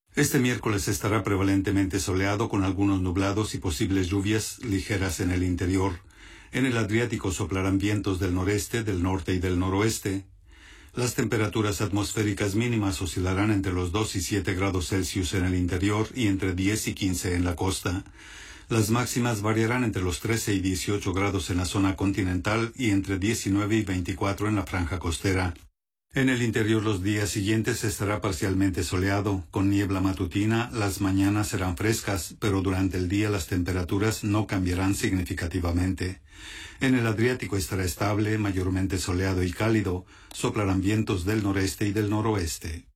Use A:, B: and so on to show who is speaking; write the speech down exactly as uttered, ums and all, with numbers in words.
A: Este miércoles estará prevalentemente soleado con algunos nublados y posibles lluvias ligeras en el interior. En el Adriático soplarán vientos del noreste, del norte y del noroeste. Las temperaturas atmosféricas mínimas oscilarán entre los dos y siete grados Celsius en el interior y entre diez y quince en la costa. Las máximas variarán entre los trece y dieciocho grados en la zona continental y entre diecinueve y veinticuatro en la franja costera. En el interior los días siguientes estará parcialmente soleado, con niebla matutina, las mañanas serán frescas, pero durante el día las temperaturas no cambiarán significativamente. En el Adriático estará estable, mayormente soleado y cálido, soplarán vientos del noreste y del noroeste.